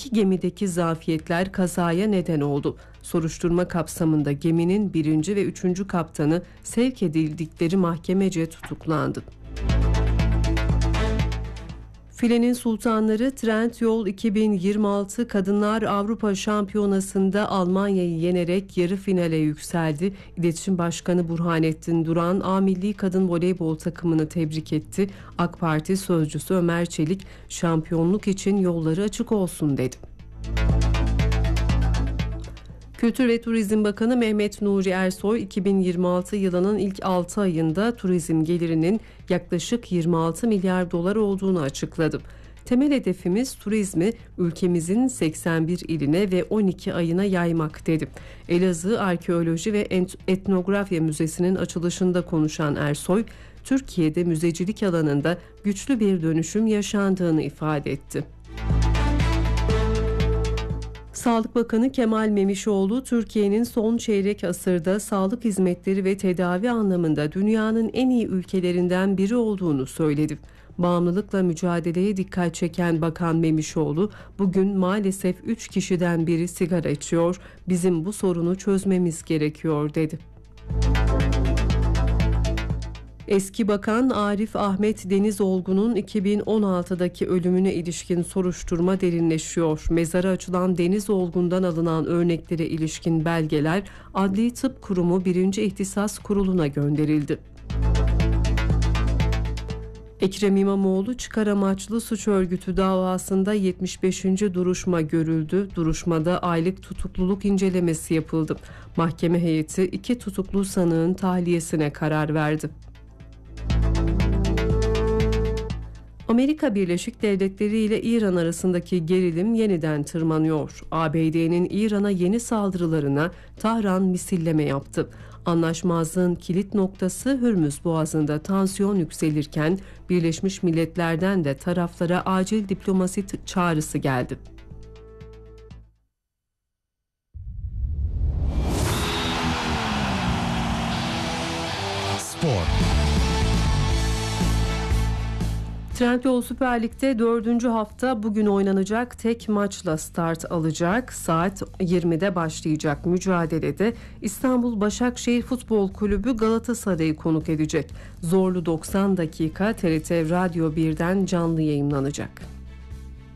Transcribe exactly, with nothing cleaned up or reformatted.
İki gemideki zafiyetler kazaya neden oldu. Soruşturma kapsamında geminin birinci ve üçüncü kaptanı sevk edildikleri mahkemece tutuklandı. Filenin Sultanları Trendyol iki bin yirmi altı Kadınlar Avrupa Şampiyonası'nda Almanya'yı yenerek yarı finale yükseldi. İletişim Başkanı Burhanettin Duran, A Milli Kadın Voleybol takımını tebrik etti. AK Parti sözcüsü Ömer Çelik, şampiyonluk için yolları açık olsun dedi. Kültür ve Turizm Bakanı Mehmet Nuri Ersoy, iki bin yirmi altı yılının ilk altı ayında turizm gelirinin yaklaşık yirmi altı milyar dolar olduğunu açıkladı. Temel hedefimiz turizmi ülkemizin seksen bir iline ve on iki ayına yaymak dedi. Elazığ Arkeoloji ve Etnografya Müzesi'nin açılışında konuşan Ersoy, Türkiye'de müzecilik alanında güçlü bir dönüşüm yaşandığını ifade etti. Sağlık Bakanı Kemal Memişoğlu, Türkiye'nin son çeyrek asırda sağlık hizmetleri ve tedavi anlamında dünyanın en iyi ülkelerinden biri olduğunu söyledi. Bağımlılıkla mücadeleye dikkat çeken Bakan Memişoğlu, bugün maalesef üç kişiden biri sigara içiyor, bizim bu sorunu çözmemiz gerekiyor dedi. Eski Bakan Arif Ahmet Denizolgun'un iki bin on altıdaki ölümüne ilişkin soruşturma derinleşiyor. Mezara açılan Denizolgun'dan alınan örneklere ilişkin belgeler Adli Tıp Kurumu birinci İhtisas Kurulu'na gönderildi. Ekrem İmamoğlu çıkar amaçlı suç örgütü davasında yetmiş beşinci duruşma görüldü. Duruşmada aylık tutukluluk incelemesi yapıldı. Mahkeme heyeti iki tutuklu sanığın tahliyesine karar verdi. Amerika Birleşik Devletleri ile İran arasındaki gerilim yeniden tırmanıyor. A B D'nin İran'a yeni saldırılarına Tahran misilleme yaptı. Anlaşmazlığın kilit noktası Hürmüz Boğazı'nda tansiyon yükselirken Birleşmiş Milletler'den de taraflara acil diplomasi çağrısı geldi. Spor. Trendyol Süper Lig'de dördüncü hafta bugün oynanacak tek maçla start alacak. Saat yirmide başlayacak mücadelede İstanbul Başakşehir Futbol Kulübü Galatasaray'ı konuk edecek. Zorlu doksan dakika T R T Radyo birden canlı yayımlanacak.